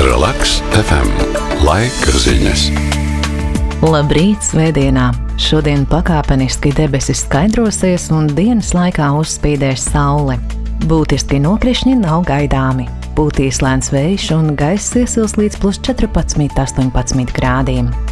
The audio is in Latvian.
Relaks FM. Laika ziņas. Labrīt, svētdienā! Šodien pakāpeniski debesis skaidrosies un dienas laikā uzspīdēs saule. Būtiski nokrišņi nav gaidāmi. Pūtīs lēns vējš un gaiss iesils līdz +14–18 grādiem.